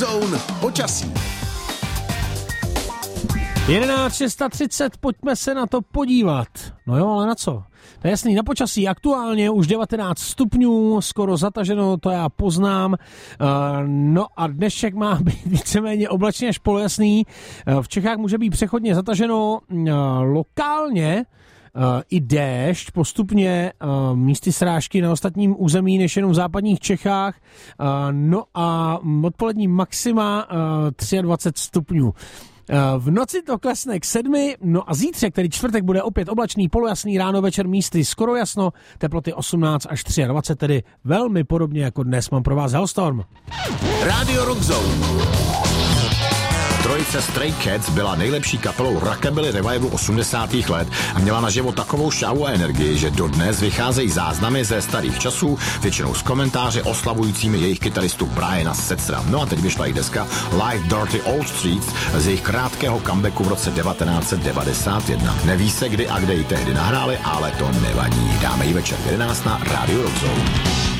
Zone počasí. 11:630, pojďme se na to podívat. No jo, ale na co? To je jasný, na počasí aktuálně už 19 stupňů, skoro zataženo, to já poznám. No a dnešek má být víceméně oblačně až polojasný. V Čechách může být přechodně zataženo lokálně i déšť, postupně místy srážky na ostatním území než jenom v západních Čechách. No a odpolední maxima 23 stupňů. V noci to klesne k 7, no a zítřek, tedy čtvrtek, bude opět oblačný, polojasný, ráno, večer místy skoro jasno, teploty 18 až 23, tedy velmi podobně jako dnes. Mám pro vás Hellstorm. Radio Rock Zone. Trojice Stray Cats byla nejlepší kapelou rockabilly revivalu 80. let a měla na život takovou šávu a energii, že dodnes vycházejí záznamy ze starých časů, většinou z komentáře oslavujícími jejich kytaristu Briana Setzera. No a teď vyšla i deska Live Dirty Old Streets z jejich krátkého comebacku v roce 1991. Neví se kdy a kde ji tehdy nahráli, ale to nevadí. Dáme ji večer v 11 na Radio Rock Zone.